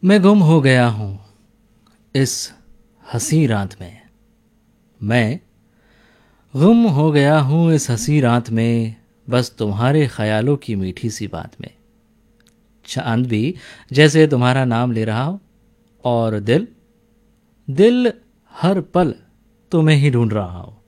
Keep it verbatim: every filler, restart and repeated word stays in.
मैं गुम हो गया हूँ इस हंसी रात में। मैं गुम हो गया हूँ इस हंसी रात में, बस तुम्हारे ख्यालों की मीठी सी बात में। चांद भी जैसे तुम्हारा नाम ले रहा हो, और दिल दिल हर पल तुम्हें ही ढूंढ रहा हो।